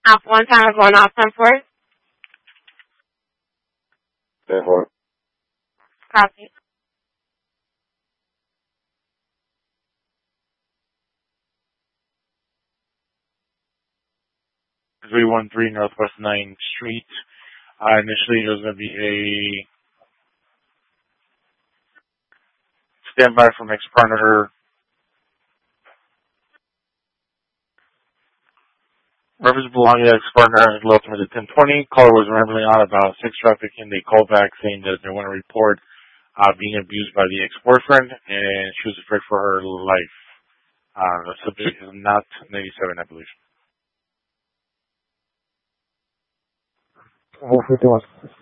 Off one time, going off 10-4. 10-4. Copy. 313 Northwest 9th Street. Initially, there's going to be a standby from ex-partner. Reference belonging to ex-partner low to 1020. Caller was rambling on about sex trafficking. They called back saying that they want to report being abused by the ex-boyfriend, and she was afraid for her life. The subject is not 97, I believe. もう増えてます。